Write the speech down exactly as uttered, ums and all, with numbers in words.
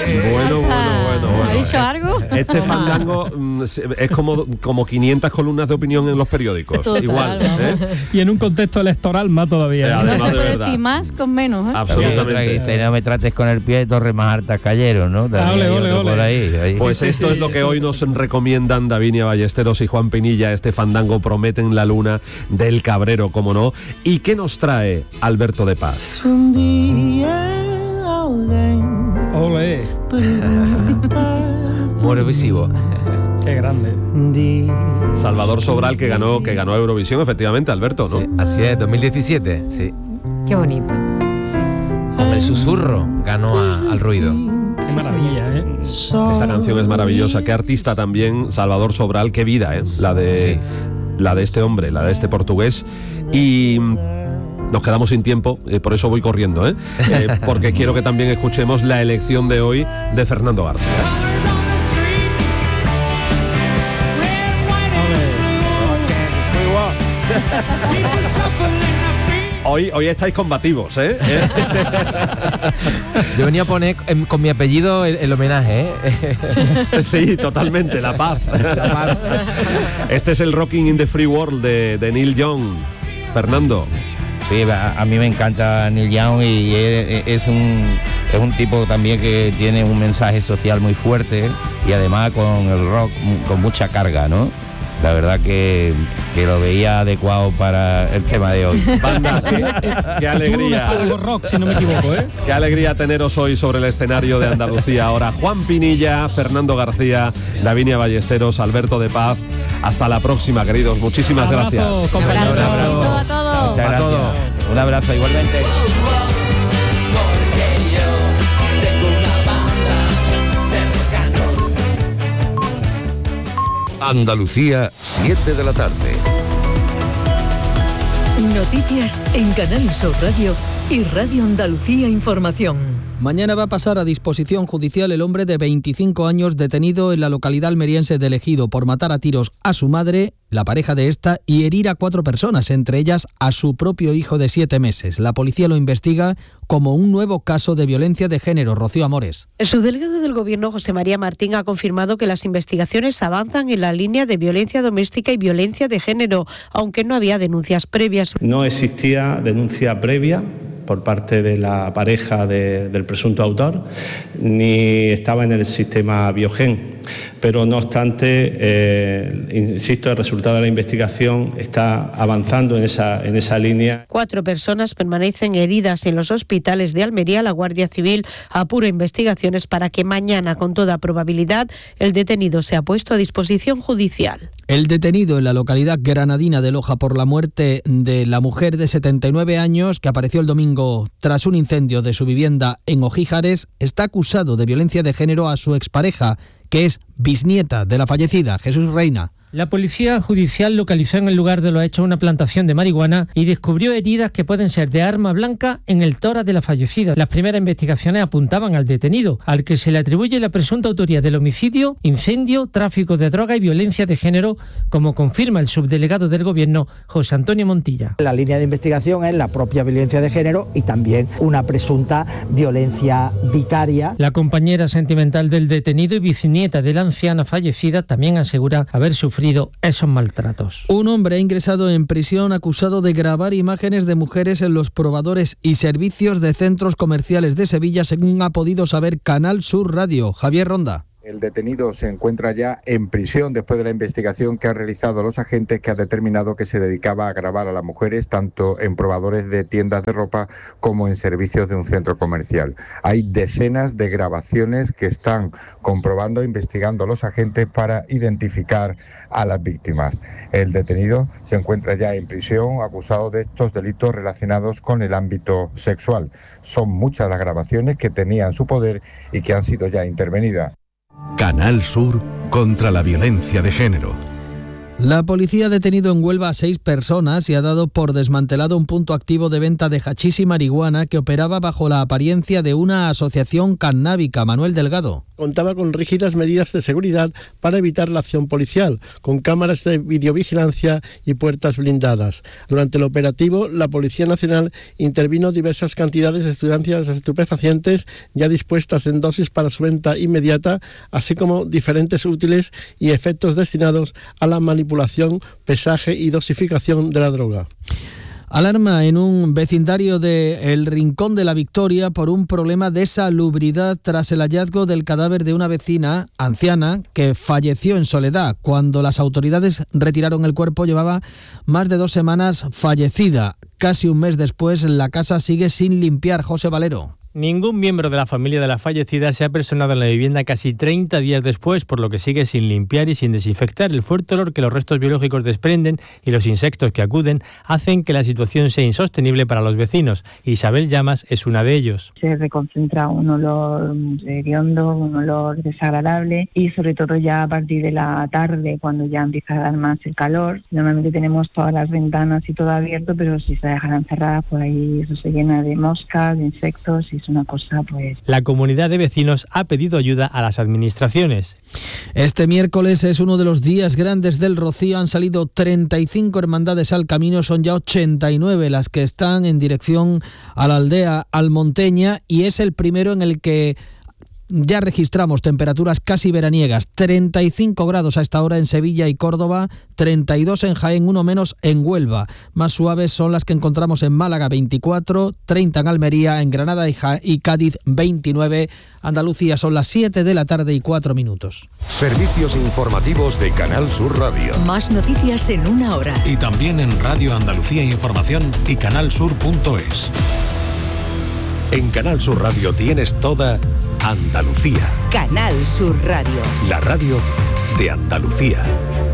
Bueno, bueno, bueno, bueno. ¿Ha dicho algo? Este fandango mm, es como, como quinientas columnas de opinión en los periódicos. Total, igual. ¿eh? Y en un contexto electoral más todavía. Eh, No además se de puede verdad. decir más con menos, ¿eh? Absolutamente. Dice, no me trates con el pie de Torre más altas cayeron, ¿no? También Ole, hay ole, otro ole. por ahí, ahí. Pues Sí, sí, esto sí, es lo que eso. hoy nos recomiendan Davinia Ballesteros y Juan Pinilla. Este fandango Prometen la luna del Cabrero, como no. ¿Y qué nos trae Alberto de Paz? Ole, Muy revisivo. qué grande. Salvador Sobral, que ganó, que ganó Eurovisión, efectivamente, Alberto, ¿no? Sí, así es, dos mil diecisiete, sí. Qué bonito. Hombre, el susurro ganó a- al ruido. Qué maravilla, ¿eh? Esa canción es maravillosa. Qué artista también, Salvador Sobral, qué vida, ¿eh? La de, Sí. la de este hombre, la de este portugués. Y mm, nos quedamos sin tiempo, eh, por eso voy corriendo, ¿eh? Eh, porque quiero que también escuchemos la elección de hoy de Fernando García. Hoy, hoy estáis combativos, ¿eh? Yo venía a poner em, con mi apellido el, el homenaje, ¿eh? Sí, totalmente, la paz. Este es el Rocking in the Free World de, de Neil Young. Fernando. Sí, a, a mí me encanta Neil Young y es, es un es un tipo también que tiene un mensaje social muy fuerte y además con el rock con mucha carga, ¿no? La verdad que, que lo veía adecuado para el tema de hoy. Banda, qué, qué alegría. Algo rock, si no me equivoco, ¿eh? Qué alegría teneros hoy sobre el escenario de Andalucía. Ahora Juan Pinilla, Fernando García, Davinia Ballesteros, Alberto de Paz. Hasta la próxima, queridos. Muchísimas Abrazo, gracias. compañeros. Un abrazo a todos. Muchas A gracias. todos. Un abrazo igualmente. Andalucía, siete de la tarde. Noticias en Canal Sur Radio y Radio Andalucía Información. Mañana va a pasar a disposición judicial el hombre de veinticinco años detenido en la localidad almeriense de Ejido por matar a tiros a su madre, la pareja de esta, y herir a cuatro personas, entre ellas a su propio hijo de siete meses. La policía lo investiga como un nuevo caso de violencia de género. Rocío Amores. El subdelegado del Gobierno, José María Martín, ha confirmado que las investigaciones avanzan en la línea de violencia doméstica y violencia de género, aunque no había denuncias previas. No existía denuncia previa por parte de la pareja de, del presunto autor, ni estaba en el sistema Biogen. Pero no obstante, eh, insisto, el resultado de la investigación está avanzando en esa, en esa línea. Cuatro personas permanecen heridas en los hospitales de Almería. La Guardia Civil apura investigaciones para que mañana, con toda probabilidad, el detenido sea puesto a disposición judicial. El detenido en la localidad granadina de Loja por la muerte de la mujer de setenta y nueve años que apareció el domingo tras un incendio de su vivienda en Ojíjares está acusado de violencia de género a su expareja, que es bisnieta de la fallecida. Jesús Reina. La policía judicial localizó en el lugar de los hechos una plantación de marihuana y descubrió heridas que pueden ser de arma blanca en el tórax de la fallecida. Las primeras investigaciones apuntaban al detenido, al que se le atribuye la presunta autoría del homicidio, incendio, tráfico de droga y violencia de género, como confirma el subdelegado del Gobierno, José Antonio Montilla. La línea de investigación es la propia violencia de género y también una presunta violencia vicaria. La compañera sentimental del detenido y bisnieta de la anciana fallecida también asegura haber sufrido esos maltratos. Un hombre ha ingresado en prisión acusado de grabar imágenes de mujeres en los probadores y servicios de centros comerciales de Sevilla, según ha podido saber Canal Sur Radio. Javier Ronda. El detenido se encuentra ya en prisión después de la investigación que han realizado los agentes, que han determinado que se dedicaba a grabar a las mujeres tanto en probadores de tiendas de ropa como en servicios de un centro comercial. Hay decenas de grabaciones que están comprobando e investigando los agentes para identificar a las víctimas. El detenido se encuentra ya en prisión acusado de estos delitos relacionados con el ámbito sexual. Son muchas las grabaciones que tenía en su poder y que han sido ya intervenidas. Canal Sur contra la violencia de género. La policía ha detenido en Huelva a seis personas y ha dado por desmantelado un punto activo de venta de hachís y marihuana que operaba bajo la apariencia de una asociación cannábica. Manuel Delgado. contaba con rígidas medidas de seguridad para evitar la acción policial, con cámaras de videovigilancia y puertas blindadas. Durante el operativo, la Policía Nacional intervino diversas cantidades de sustancias estupefacientes ya dispuestas en dosis para su venta inmediata, así como diferentes útiles y efectos destinados a la manipulación, pesaje y dosificación de la droga. Alarma en un vecindario de El Rincón de la Victoria por un problema de salubridad tras el hallazgo del cadáver de una vecina anciana que falleció en soledad. Cuando las autoridades retiraron el cuerpo llevaba más de dos semanas fallecida. Casi un mes después la casa sigue sin limpiar. José Valero. Ningún miembro de la familia de la fallecida se ha personado en la vivienda casi treinta días después, por lo que sigue sin limpiar y sin desinfectar. El fuerte olor que los restos biológicos desprenden y los insectos que acuden hacen que la situación sea insostenible para los vecinos. Isabel Llamas es una de ellos. Se reconcentra un olor hediondo, un olor desagradable y sobre todo ya a partir de la tarde, cuando ya empieza a dar más el calor. Normalmente tenemos todas las ventanas y todo abierto, pero si se dejan cerradas, pues ahí eso se llena de moscas, de insectos y una cosa, pues. La comunidad de vecinos ha pedido ayuda a las administraciones. Este miércoles es uno de los días grandes del Rocío. Han salido treinta y cinco hermandades al camino, son ya ochenta y nueve las que están en dirección a la aldea almonteña y es el primero en el que ya registramos temperaturas casi veraniegas, treinta y cinco grados a esta hora en Sevilla y Córdoba, treinta y dos en Jaén, uno menos en Huelva. Más suaves son las que encontramos en Málaga, veinticuatro, treinta en Almería, en Granada y, Ja- y Cádiz, veintinueve. Andalucía son las siete de la tarde y cuatro minutos. Servicios informativos de Canal Sur Radio. Más noticias en una hora. Y también en Radio Andalucía Información y canalsur punto es. En Canal Sur Radio tienes toda Andalucía. Canal Sur Radio. La radio de Andalucía.